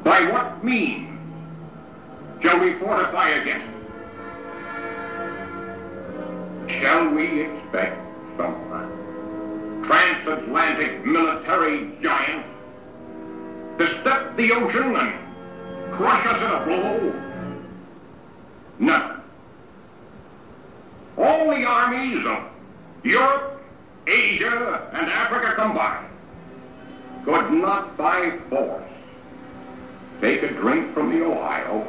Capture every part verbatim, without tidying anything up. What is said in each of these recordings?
By what means shall we fortify against it? Shall we expect some transatlantic military giant to step the ocean and crush us in a blow? No. All the armies of Europe, Asia, and Africa combined could not by force take a drink from the Ohio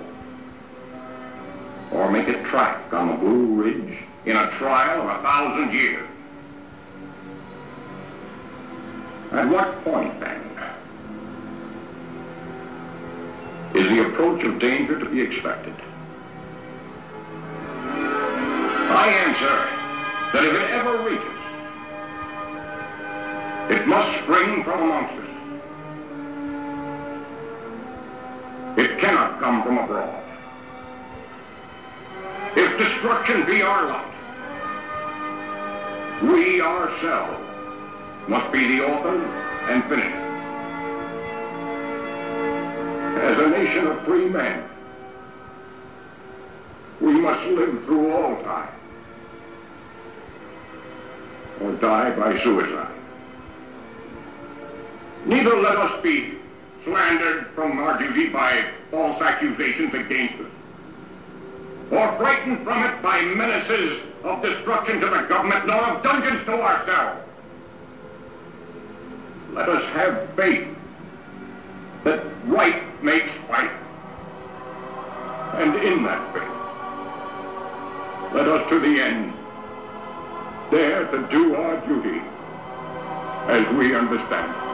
or make a track on the Blue Ridge in a trial of a thousand years. At what point, then, is the approach of danger to be expected? I answer that if it ever reaches, it must spring from amongst us. It cannot come from abroad. If destruction be our lot, we ourselves must be the authors and finishers. As a nation of free men, we must live through all time or die by suicide. Neither let us be slandered from our duty by false accusations against us, or frightened from it by menaces of destruction to the government, nor of dungeons to ourselves. Let us have faith that right makes right, and in that faith, let us to the end dare to do our duty as we understand it.